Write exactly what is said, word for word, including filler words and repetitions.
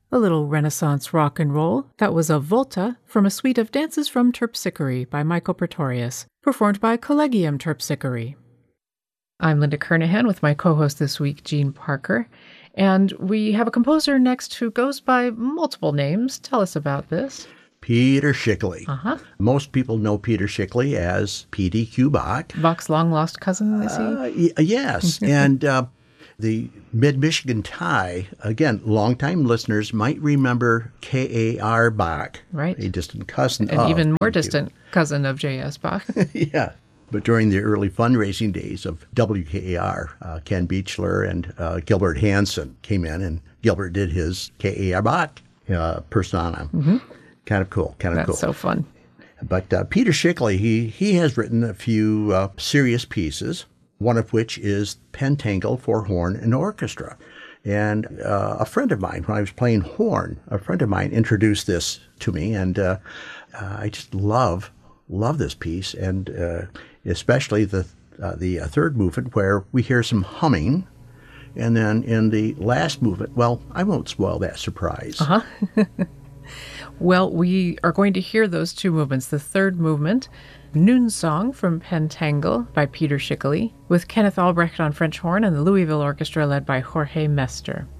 A little Renaissance rock and roll, that was a Volta from a suite of Dances from Terpsichore by Michael Pretorius, performed by Collegium Terpsichore. I'm Linda Kernahan with my co-host this week, Jean Parker, and we have a composer next who goes by multiple names. Tell us about this. Peter Schickele. Uh-huh. Most people know Peter Schickele as P D Q Bach. Bach's long-lost cousin, is he? Uh, y- yes, and uh, the Mid-Michigan tie, again, longtime listeners might remember K A R Bach. Right. A distant cousin An of even more P D Q. distant cousin of J S. Bach. Yeah. But during the early fundraising days of W K A R, uh, Ken Beechler and uh, Gilbert Hansen came in, and Gilbert did his K A R Bach uh, persona. Mm-hmm. Kind of cool, kind of That's cool. That's so fun. But uh, Peter Schickele, he, he has written a few uh, serious pieces, one of which is Pentangle for Horn and Orchestra. And uh, a friend of mine, when I was playing horn, a friend of mine introduced this to me, and uh, uh, I just love, love this piece, and uh, especially the uh, the uh, third movement where we hear some humming, and then in the last movement, well, I won't spoil that surprise. Uh-huh. Well, we are going to hear those two movements. The third movement, Noon Song from Pentangle by Peter Schickele, with Kenneth Albrecht on French horn and the Louisville Orchestra led by Jorge Mester.